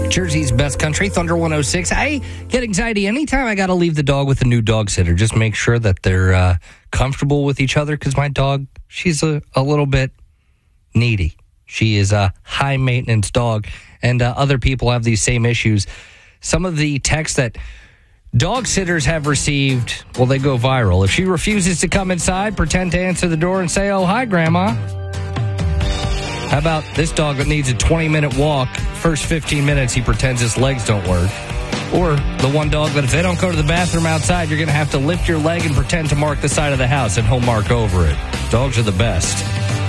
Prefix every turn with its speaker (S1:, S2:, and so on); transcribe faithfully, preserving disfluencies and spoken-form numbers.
S1: Jersey's best country, Thunder one oh six. I get anxiety anytime I got to leave the dog with a new dog sitter. Just make sure that they're uh, comfortable with each other, because my dog, she's a, a little bit needy. She is a high-maintenance dog, and uh, other people have these same issues. Some of the texts that dog sitters have received, well, they go viral. If she refuses to come inside, pretend to answer the door and say, "Oh, hi, Grandma." How about this dog that needs a twenty-minute walk? First fifteen minutes, he pretends his legs don't work. Or the one dog that if they don't go to the bathroom outside, you're going to have to lift your leg and pretend to mark the side of the house, and he'll mark over it. Dogs are the best.